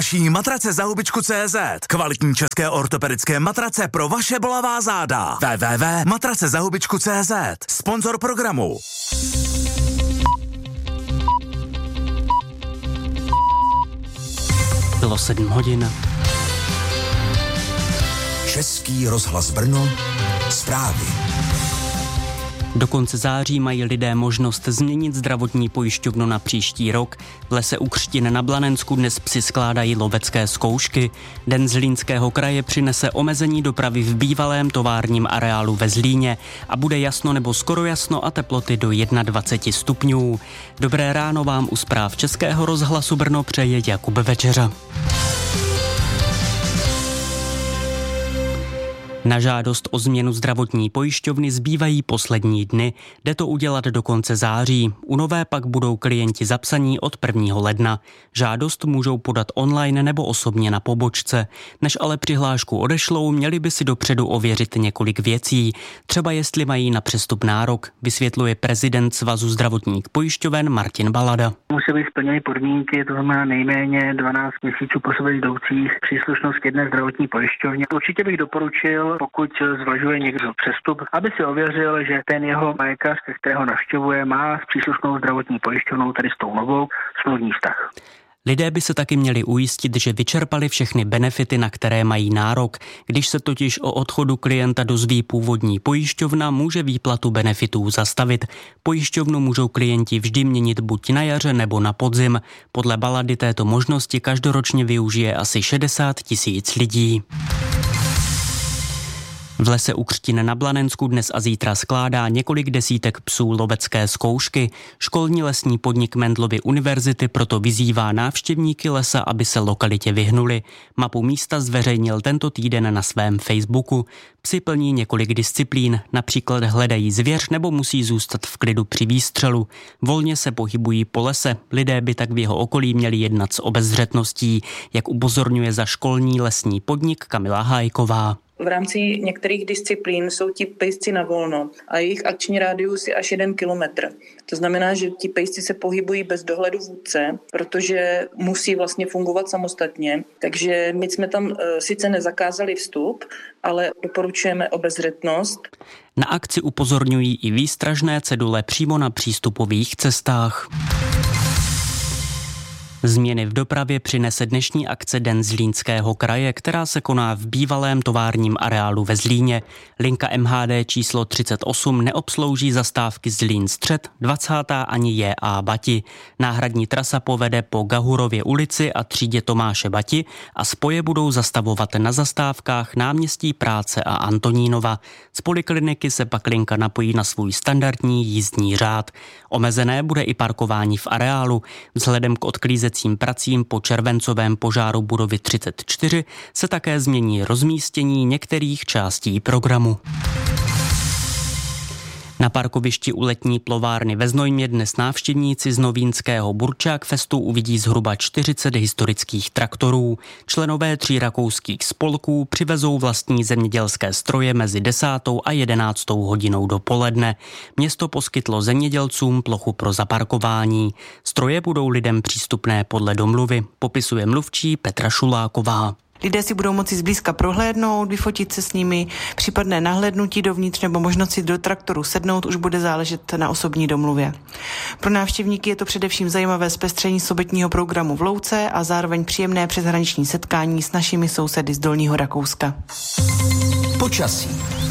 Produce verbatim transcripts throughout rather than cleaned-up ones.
Matrace za hubičku tečka cé zet. Kvalitní české ortopedické matrace pro vaše bolavá záda. w w w tečka matrace za hubičku tečka cé zet. Sponzor programu. Bylo sedm hodin. Český rozhlas Brno. Zprávy. Do konce září mají lidé možnost změnit zdravotní pojišťovnu na příští rok. V lese u Křtin na Blanensku dnes psi skládají lovecké zkoušky. Den Zlínského kraje přinese omezení dopravy v bývalém továrním areálu ve Zlíně a bude jasno nebo skoro jasno a teploty do dvacet jedna stupňů. Dobré ráno vám u zpráv Českého rozhlasu Brno přeje Jakub Večeřa. Na žádost o změnu zdravotní pojišťovny zbývají poslední dny. Jde to udělat do konce září. U nové pak budou klienti zapsaní od prvního ledna. Žádost můžou podat online nebo osobně na pobočce. Než ale přihlášku odešlou, měli by si dopředu ověřit několik věcí. Třeba jestli mají na přestup nárok, vysvětluje prezident Svazu zdravotních pojišťoven Martin Balada. Musí být splněny podmínky, to znamená nejméně dvanáct měsíců po sobě jdoucích, příslušnost k jedné zdravotní pojišťovně. Určitě bych doporučil, pokud zvažuje někdo přestup, aby si ověřil, že ten jeho lékař, kterého navštěvuje, má s příslušnou zdravotní pojišťovnou, tedy s tou novou, smluvní vztah. Lidé by se taky měli ujistit, že vyčerpali všechny benefity, na které mají nárok. Když se totiž o odchodu klienta dozví původní pojišťovna, může výplatu benefitů zastavit. Pojišťovnu můžou klienti vždy měnit buď na jaře nebo na podzim. Podle Balady této možnosti každoročně využije asi šedesát tisíc lidí. V lese u Křtin na Blanensku dnes a zítra skládá několik desítek psů lovecké zkoušky. Školní lesní podnik Mendelovy univerzity proto vyzývá návštěvníky lesa, aby se lokalitě vyhnuli. Mapu místa zveřejnil tento týden na svém Facebooku. Psi plní několik disciplín, například hledají zvěř nebo musí zůstat v klidu při výstřelu. Volně se pohybují po lese, lidé by tak v jeho okolí měli jednat s obezřetností, jak upozorňuje za školní lesní podnik Kamila Hájková. V rámci některých disciplín jsou ti pejsci na volno a jejich akční rádius je až jeden kilometr. To znamená, že ti pejsci se pohybují bez dohledu vůdce, protože musí vlastně fungovat samostatně. Takže my jsme tam sice nezakázali vstup, ale doporučujeme obezřetnost. Na akci upozorňují i výstražné cedule přímo na přístupových cestách. Změny v dopravě přinese dnešní akce Den Zlínského kraje, která se koná v bývalém továrním areálu ve Zlíně. Linka M H D číslo třicet osm neobslouží zastávky Zlín Střed, dvacátá ani J A Bati. Náhradní trasa povede po Gahurově ulici a třídě Tomáše Bati a spoje budou zastavovat na zastávkách Náměstí Práce a Antonínova. Z polikliniky se pak linka napojí na svůj standardní jízdní řád. Omezené bude i parkování v areálu. Vzhledem k odklízecím pracím po červencovém požáru budovy třicet čtyři se také změní rozmístění některých částí programu. Na parkovišti u letní plovárny ve Znojmě dnes návštěvníci z novínského Burčák Festu uvidí zhruba čtyřicet historických traktorů. Členové tří rakouských spolků přivezou vlastní zemědělské stroje mezi desátou a jedenáctou hodinou dopoledne. Město poskytlo zemědělcům plochu pro zaparkování. Stroje budou lidem přístupné podle domluvy, popisuje mluvčí Petra Šuláková. Lidé si budou moci zblízka prohlédnout, vyfotit se s nimi, případné nahlédnutí dovnitř nebo možnost si do traktoru sednout už bude záležet na osobní domluvě. Pro návštěvníky je to především zajímavé zpestření sobotního programu v Louce a zároveň příjemné přeshraniční setkání s našimi sousedy z Dolního Rakouska. Počasí.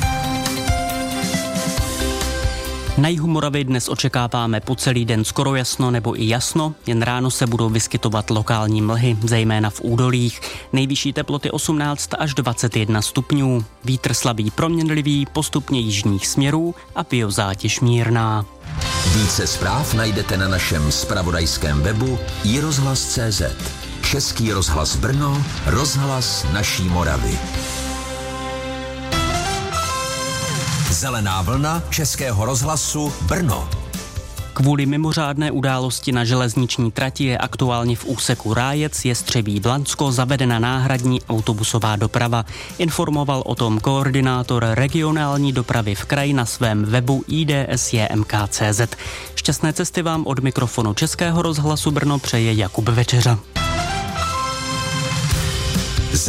Na jihu Moravy dnes očekáváme po celý den skoro jasno nebo i jasno, jen ráno se budou vyskytovat lokální mlhy, zejména v údolích. Nejvyšší teploty osmnáct až dvacet jedna stupňů, vítr slabý proměnlivý, postupně jižních směrů a biozátěž mírná. Více zpráv najdete na našem zpravodajském webu i rozhlas tečka cé zet. Český rozhlas Brno, rozhlas naší Moravy. Zelená vlna Českého rozhlasu Brno. Kvůli mimořádné události na železniční trati je aktuálně v úseku Rájec Jestřebí Blansko zavedena náhradní autobusová doprava. Informoval o tom koordinátor regionální dopravy v kraji na svém webu i d s j m k tečka c z. Šťastné cesty vám od mikrofonu Českého rozhlasu Brno přeje Jakub Večeřa.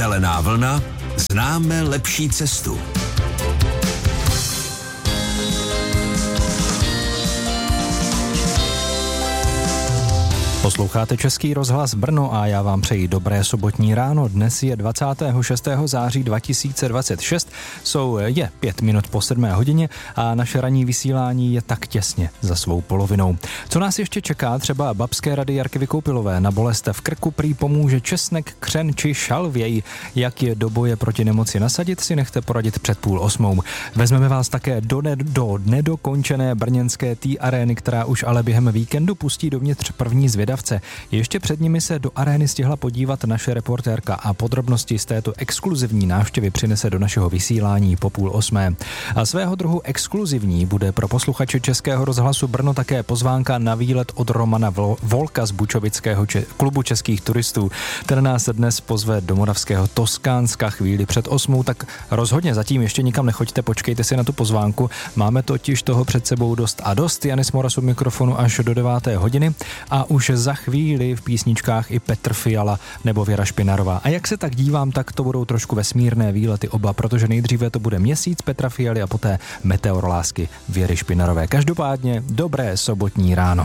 Zelená vlna, známe lepší cestu. Posloucháte Český rozhlas Brno a já vám přeji dobré sobotní ráno. Dnes je dvacátého šestého září dva tisíce dvacet šest, jsou je pět minut po sedmé hodině a naše ranní vysílání je tak těsně za svou polovinou. Co nás ještě čeká, třeba babské rady Jarky Vykoupilové, na bolest v krku prý pomůže česnek, křen či šalvěj. Jak je do boje proti nemoci nasadit, si nechte poradit před půl osmou. Vezmeme vás také do, ne- do nedokončené brněnské T arény, která už ale během víkendu pustí dovnitř první zvědavce. Ještě před nimi se do arény stihla podívat naše reportérka a podrobnosti z této exkluzivní návštěvy přinese do našeho vysílání po půl osmé. A svého druhu exkluzivní bude pro posluchače Českého rozhlasu Brno také pozvánka na výlet od Romana Volka z Bučovického če- klubu českých turistů. Ten nás dnes pozve do moravského Toskánska chvíli před osmou, tak rozhodně zatím ještě nikam nechoďte, počkejte si na tu pozvánku. Máme totiž toho před sebou dost a dost. Janis Moras od mikrofonu až do deváté hodiny a už za chvíli v písničkách i Petr Fiala nebo Věra Špinarová. A jak se tak dívám, tak to budou trošku vesmírné výlety oba, protože nejdříve to bude Měsíc Petra Fialy a poté Meteor lásky Věry Špinarové. Každopádně dobré sobotní ráno.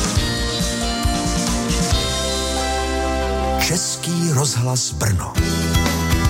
Český rozhlas Brno.